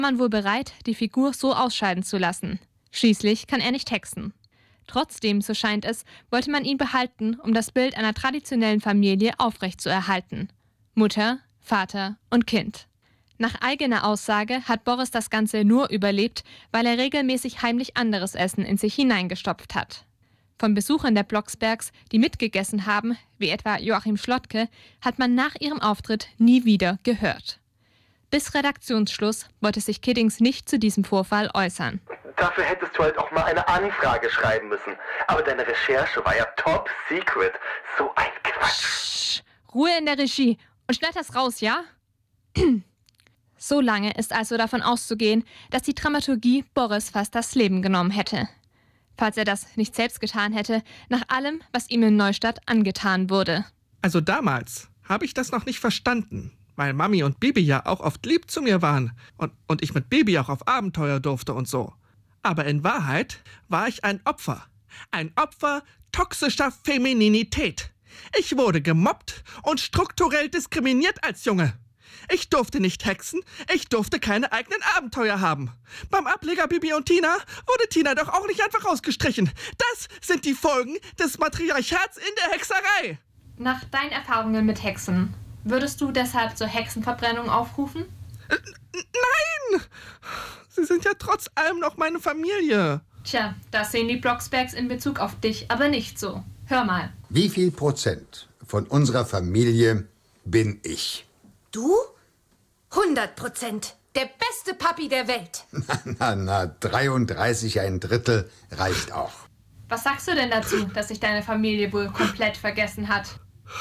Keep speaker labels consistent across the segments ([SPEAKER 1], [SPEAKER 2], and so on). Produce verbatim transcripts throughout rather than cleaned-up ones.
[SPEAKER 1] man wohl bereit, die Figur so ausscheiden zu lassen. Schließlich kann er nicht hexen. Trotzdem, so scheint es, wollte man ihn behalten, um das Bild einer traditionellen Familie aufrechtzuerhalten. Mutter, Vater und Kind. Nach eigener Aussage hat Boris das Ganze nur überlebt, weil er regelmäßig heimlich anderes Essen in sich hineingestopft hat. Von Besuchern der Blocksbergs, die mitgegessen haben, wie etwa Joachim Schlotke, hat man nach ihrem Auftritt nie wieder gehört. Bis Redaktionsschluss wollte sich Kiddings nicht zu diesem Vorfall äußern.
[SPEAKER 2] Dafür hättest du halt auch mal eine Anfrage schreiben müssen. Aber deine Recherche war ja top secret. So ein Quatsch.
[SPEAKER 1] Psst, Ruhe in der Regie und schneid das raus, ja? So lange ist also davon auszugehen, dass die Dramaturgie Boris fast das Leben genommen hätte. Falls er das nicht selbst getan hätte, nach allem, was ihm in Neustadt angetan wurde.
[SPEAKER 3] Also damals habe ich das noch nicht verstanden, weil Mami und Bibi ja auch oft lieb zu mir waren und, und ich mit Bibi auch auf Abenteuer durfte und so. Aber in Wahrheit war ich ein Opfer. Ein Opfer toxischer Femininität. Ich wurde gemobbt und strukturell diskriminiert als Junge. Ich durfte nicht hexen, ich durfte keine eigenen Abenteuer haben. Beim Ableger Bibi und Tina wurde Tina doch auch nicht einfach rausgestrichen. Das sind die Folgen des Matriarchats in der Hexerei.
[SPEAKER 1] Nach deinen Erfahrungen mit Hexen, würdest du deshalb zur Hexenverbrennung aufrufen?
[SPEAKER 3] Äh, nein! Sie sind ja trotz allem noch meine Familie.
[SPEAKER 1] Tja, das sehen die Blocksbergs in Bezug auf dich aber nicht so. Hör mal.
[SPEAKER 4] Wie viel Prozent von unserer Familie bin ich?
[SPEAKER 5] Du? hundert Prozent. Der beste Papi der Welt.
[SPEAKER 4] Na, na, na, dreiunddreißig, ein Drittel reicht auch.
[SPEAKER 1] Was sagst du denn dazu, dass sich deine Familie wohl komplett vergessen hat?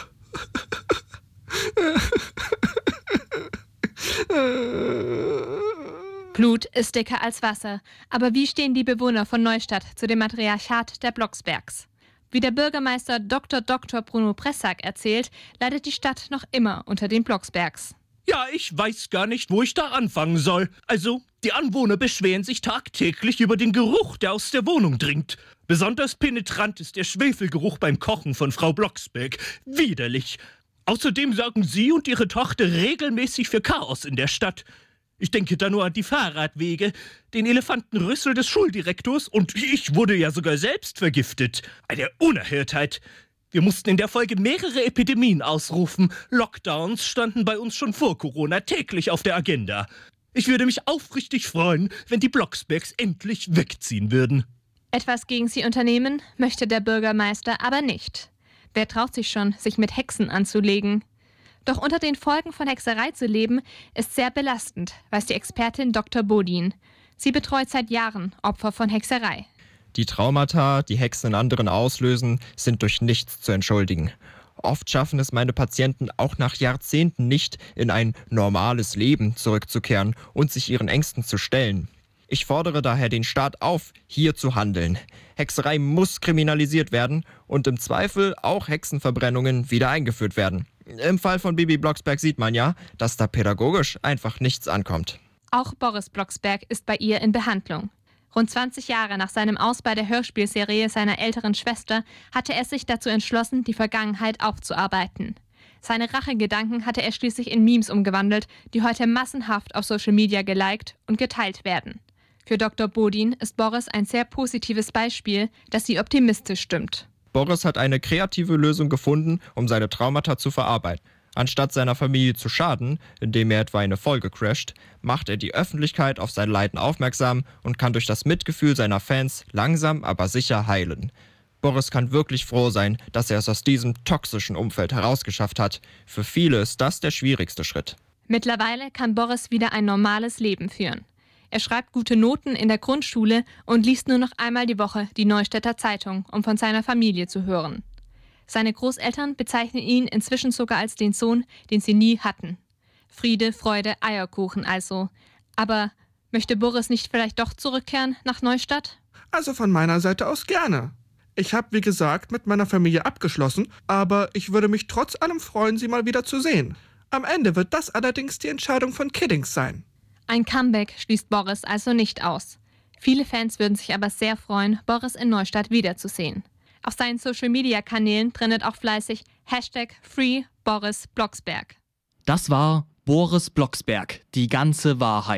[SPEAKER 1] Blut ist dicker als Wasser. Aber wie stehen die Bewohner von Neustadt zu dem Matriarchat der Blocksbergs? Wie der Bürgermeister Doktor Doktor Bruno Pressack erzählt, leidet die Stadt noch immer unter den Blocksbergs.
[SPEAKER 6] Ja, ich weiß gar nicht, wo ich da anfangen soll. Also, die Anwohner beschweren sich tagtäglich über den Geruch, der aus der Wohnung dringt. Besonders penetrant ist der Schwefelgeruch beim Kochen von Frau Blocksberg. Widerlich. Außerdem sorgen sie und ihre Tochter regelmäßig für Chaos in der Stadt. Ich denke da nur an die Fahrradwege, den Elefantenrüssel des Schuldirektors und ich wurde ja sogar selbst vergiftet. Eine Unerhörtheit. Wir mussten in der Folge mehrere Epidemien ausrufen. Lockdowns standen bei uns schon vor Corona täglich auf der Agenda. Ich würde mich aufrichtig freuen, wenn die Blocksbergs endlich wegziehen würden.
[SPEAKER 1] Etwas gegen sie unternehmen möchte der Bürgermeister aber nicht. Wer traut sich schon, sich mit Hexen anzulegen? Doch unter den Folgen von Hexerei zu leben, ist sehr belastend, weiß die Expertin Doktor Bodin. Sie betreut seit Jahren Opfer von Hexerei.
[SPEAKER 7] Die Traumata, die Hexen in anderen auslösen, sind durch nichts zu entschuldigen. Oft schaffen es meine Patienten auch nach Jahrzehnten nicht, in ein normales Leben zurückzukehren und sich ihren Ängsten zu stellen. Ich fordere daher den Staat auf, hier zu handeln. Hexerei muss kriminalisiert werden und im Zweifel auch Hexenverbrennungen wieder eingeführt werden. Im Fall von Bibi Blocksberg sieht man ja, dass da pädagogisch einfach nichts ankommt.
[SPEAKER 1] Auch Boris Blocksberg ist bei ihr in Behandlung. Rund zwanzig Jahre nach seinem Aus bei der Hörspielserie seiner älteren Schwester hatte er sich dazu entschlossen, die Vergangenheit aufzuarbeiten. Seine Rachegedanken hatte er schließlich in Memes umgewandelt, die heute massenhaft auf Social Media geliked und geteilt werden. Für Doktor Bodin ist Boris ein sehr positives Beispiel, das sie optimistisch stimmt.
[SPEAKER 7] Boris hat eine kreative Lösung gefunden, um seine Traumata zu verarbeiten. Anstatt seiner Familie zu schaden, indem er etwa eine Folge crasht, macht er die Öffentlichkeit auf sein Leiden aufmerksam und kann durch das Mitgefühl seiner Fans langsam, aber sicher heilen. Boris kann wirklich froh sein, dass er es aus diesem toxischen Umfeld herausgeschafft hat. Für viele ist das der schwierigste Schritt.
[SPEAKER 1] Mittlerweile kann Boris wieder ein normales Leben führen. Er schreibt gute Noten in der Grundschule und liest nur noch einmal die Woche die Neustädter Zeitung, um von seiner Familie zu hören. Seine Großeltern bezeichnen ihn inzwischen sogar als den Sohn, den sie nie hatten. Friede, Freude, Eierkuchen also. Aber möchte Boris nicht vielleicht doch zurückkehren nach Neustadt?
[SPEAKER 3] Also von meiner Seite aus gerne. Ich habe, wie gesagt, mit meiner Familie abgeschlossen, aber ich würde mich trotz allem freuen, sie mal wieder zu sehen. Am Ende wird das allerdings die Entscheidung von Kiddings sein.
[SPEAKER 1] Ein Comeback schließt Boris also nicht aus. Viele Fans würden sich aber sehr freuen, Boris in Neustadt wiederzusehen. Auf seinen Social-Media-Kanälen trendet auch fleißig Hashtag Free Boris Blocksberg.
[SPEAKER 8] Das war Boris Blocksberg, die ganze Wahrheit.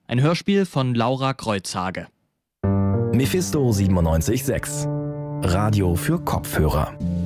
[SPEAKER 8] Ein Hörspiel von Laura Kreuzhage.
[SPEAKER 9] Mephisto siebenundneunzig Komma sechs. Radio für Kopfhörer.